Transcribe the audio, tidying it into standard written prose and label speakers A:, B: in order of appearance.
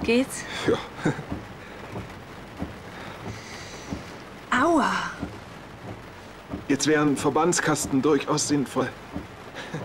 A: Geht's?
B: Ja.
A: Aua.
B: Jetzt wäre ein Verbandskasten durchaus sinnvoll.